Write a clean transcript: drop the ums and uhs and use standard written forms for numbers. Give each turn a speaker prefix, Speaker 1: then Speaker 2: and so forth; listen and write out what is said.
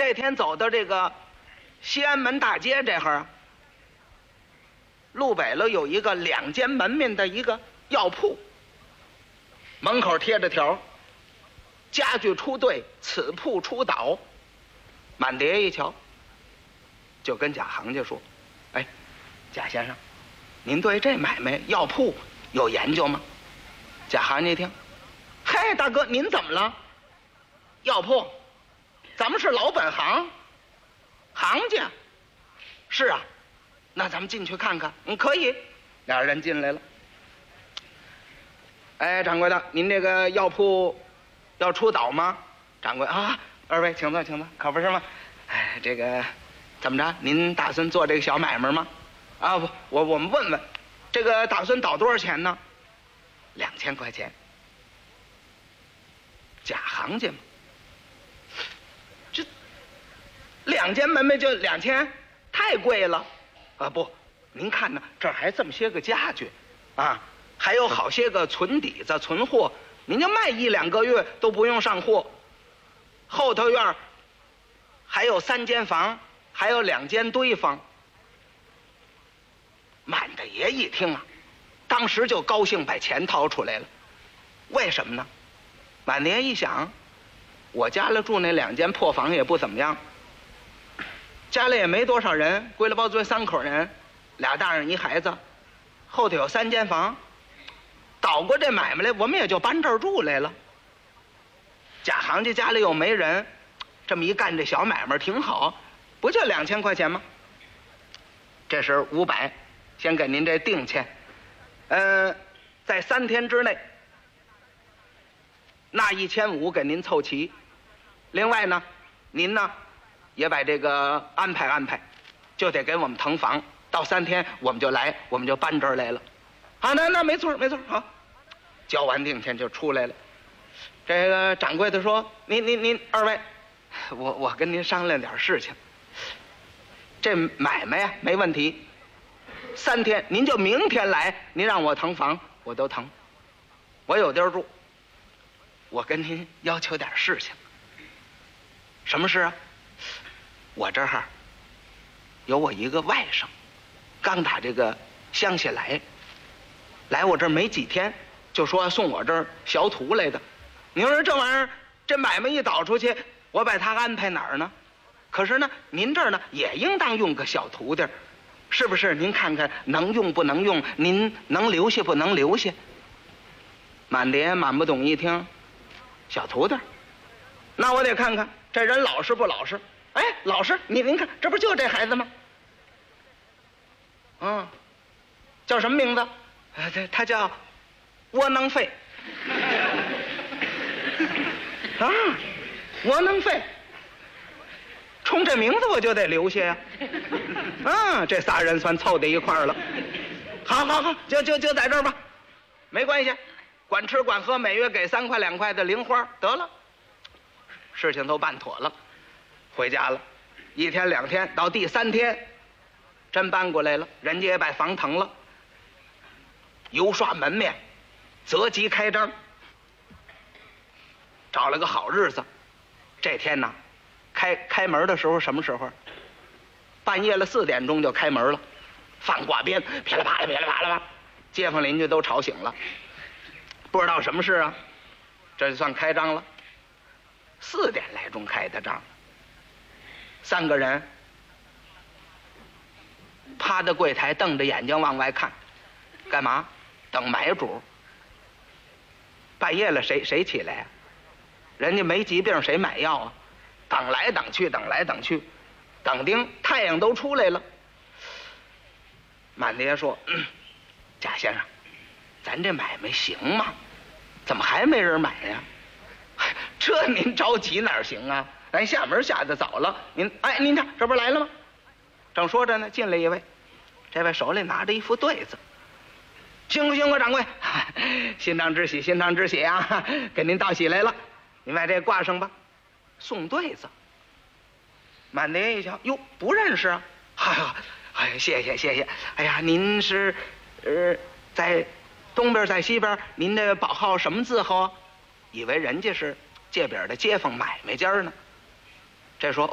Speaker 1: 这天走到这个西安门大街这会儿，路北了有一个2间门面的一个药铺，门口贴着条：家具出兑，此铺出倒。满碟一瞧，就跟贾行家说：“哎，贾先生，您对这买卖药铺有研究吗？”贾行家一听：“嘿，大哥，您怎么了？药铺，咱们是老本行，行家。是啊，那咱们进去看看。可以。”俩人进来了。哎，掌柜的，您这个药铺要出倒吗？掌柜啊，二位请坐，请坐，可不是吗？哎，这个怎么着？您打算做这个小买卖吗？啊，不，我们问问，这个打算倒多少钱呢？2000块钱。假行家嘛，这2间门面就2000，太贵了。啊，不，您看呢，这儿还这么些个家具，啊，还有好些个存底子、存货，您就卖1、2个月都不用上货。后头院还有3间房，还有2间堆房。满大爷一听啊，当时就高兴，把钱掏出来了。为什么呢？满大爷一想，我家里住那2间破房也不怎么样，家里也没多少人，归了包堆3口人，2大人1孩子，后头有3间房，倒过这买卖来，我们也就搬这儿住来了。贾行家家里又没人，这么一干这小买卖挺好，不就2000块钱吗？这是500，先给您这定钱，在3天之内，那1500给您凑齐。另外呢，您呢也把这个安排安排，就得给我们腾房，到3天我们就来，我们就搬这儿来了。啊，那没错没错，好，交完定钱就出来了。这个掌柜的说：“您二位，我跟您商量点事情。这买卖呀没问题，3天您就明天来，您让我腾房我都腾，我有地儿住。我跟您要求点事情。什么事啊？我这儿有我一个外甥，刚打这个乡下来我这儿没几天，就说送我这儿学徒来的。您说这玩意儿，这买卖一倒出去，我把他安排哪儿呢？可是呢，您这儿呢也应当用个小徒弟，是不是？您看看能用不能用？您能留下不能留下？”满碟满不懂一听，小徒弟，那我得看看这人老实不老实。哎，老实，您看，这不就这孩子吗？叫什么名字？他叫窝囊废。啊，窝囊废，冲这名字我就得留下呀。这仨人算凑在一块儿了。好，就在这儿吧，没关系，管吃管喝，每月给3块2块的零花，得了。事情都办妥了，回家了。1天2天，到第3天，真搬过来了，人家也把房腾了，油刷门面，择吉开张。找了个好日子，这天呢，开门的时候什么时候？半夜了4点钟就开门了，放挂鞭，噼里啪啦噼里啪啦，街坊邻居都吵醒了，不知道什么事啊，这就算开张了。4点来钟开的张，3个人趴在柜台，瞪着眼睛往外看，干嘛？等买主。半夜了，谁起来啊？人家没疾病，谁买药啊？等来等去，等来等去，等丁太阳都出来了。满爹说：“贾先生，咱这买卖行吗？怎么还没人买呀？这您着急哪行啊？咱下门下的早了，您看这不是来了吗？”正说着呢，进来一位，这位手里拿着一副对子。辛苦掌柜，心当之喜啊！给您道喜来了，您把这挂上吧。送对子。满爹一瞧，哟，不认识啊！谢谢。哎呀，您是在东边在西边，您的宝号什么字号啊？以为人家是界边的街坊买卖家呢。这说